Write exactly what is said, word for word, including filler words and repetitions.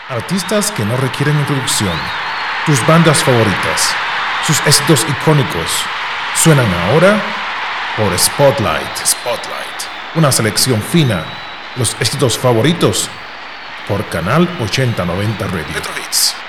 Artistas que no requieren introducción. Tus bandas favoritas. Sus éxitos icónicos. Suenan ahora por Spotlight. Spotlight. Una selección fina. Los éxitos favoritos por Canal ochenta noventa Radio. Retro Hits.